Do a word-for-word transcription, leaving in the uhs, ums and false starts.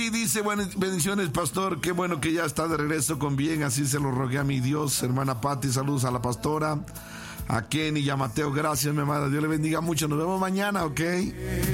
Y dice, bueno, bendiciones, pastor, qué bueno que ya está de regreso con bien, así se lo rogué a mi Dios. Hermana Patti, saludos a la pastora, a Kenny y a Mateo, gracias, mi amada, Dios le bendiga mucho, nos vemos mañana, ¿ok?